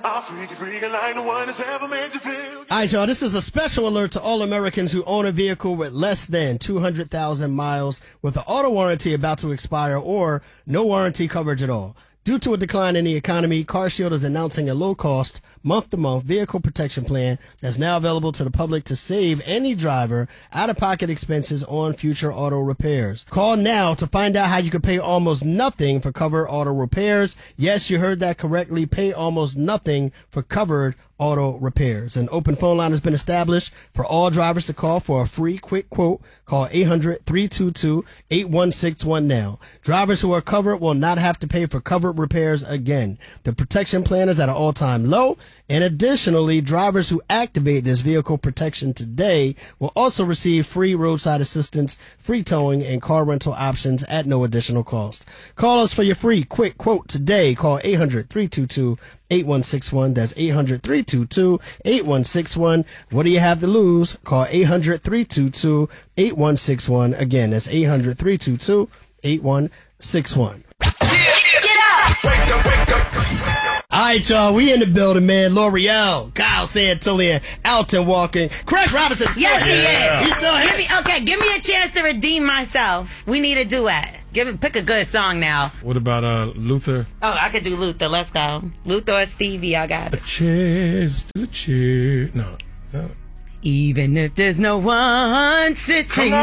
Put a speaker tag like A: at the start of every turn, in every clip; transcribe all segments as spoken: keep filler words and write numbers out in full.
A: I'll freak you, freak you like no one has ever made you feel.
B: All right, y'all, this is a special alert to all Americans who own a vehicle with less than two hundred thousand miles with the auto warranty about to expire or no warranty coverage at all. Due to a decline in the economy, CarShield is announcing a low-cost, month-to-month vehicle protection plan that's now available to the public to save any driver out-of-pocket expenses on future auto repairs. Call now to find out how you can pay almost nothing for covered auto repairs. Yes, you heard that correctly. Pay almost nothing for covered auto repairs. An open phone line has been established for all drivers to call for a free quick quote. Call eight hundred, three two two, eight one six one now. Drivers who are covered will not have to pay for covered repairs again. The protection plan is at an all-time low. And additionally, drivers who activate this vehicle protection today will also receive free roadside assistance, free towing, and car rental options at no additional cost. Call us for your free quick quote today. Call eight hundred, three two two, eight one six one. That's eight hundred, three two two, eight one six one. What do you have to lose? Call eight hundred, three two two, eight one six one. Again, that's eight hundred, three two two, eight one six one.
A: Get up! Wake up, wake up.
B: All right, y'all, we in the building, man. L'Oreal, Kyle Santillan, Alton Walker, Craig Robinson.
C: Yes, he is.
B: He's still here.
C: Give me, okay, give me a chance to redeem myself. We need a duet. Give it, pick a good song now.
D: What about uh, Luther?
C: Oh, I could do Luther. Let's go. Luther or Stevie, I got it.
D: Cheers to cheer. No, is that...
C: Even if there's no one sitting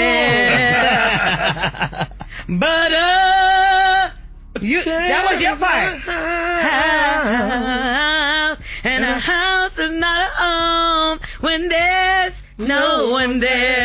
C: there. But, uh... You, that was your part. House, and a house is not a home when there's no one there.